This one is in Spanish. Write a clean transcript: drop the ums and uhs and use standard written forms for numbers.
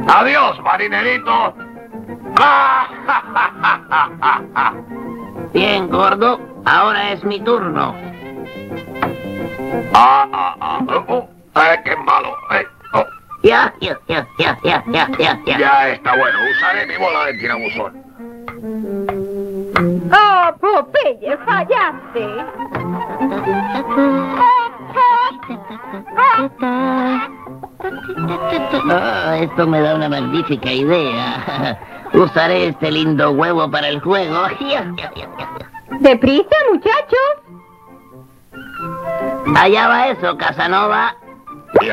Adiós, marinerito. Bien, gordo, ahora es mi turno. ¡Qué malo! Ya. Ya está bueno, usaré mi bola de tirabuzón. ¡Oh, Popeye, fallaste! Esto me da una magnífica idea. Usaré este lindo huevo para el juego. ¡Deprisa, muchachos! Allá va eso, Casanova.